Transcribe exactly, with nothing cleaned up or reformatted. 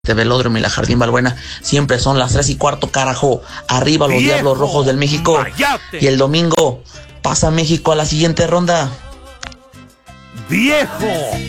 de Velódromo y la Jardín Balbuena siempre son las tres y cuarto, carajo. Arriba los ¡Viejo! Diablos Rojos del México. ¡Mayate! Y el domingo pasa México a la siguiente ronda. ¡Viejo!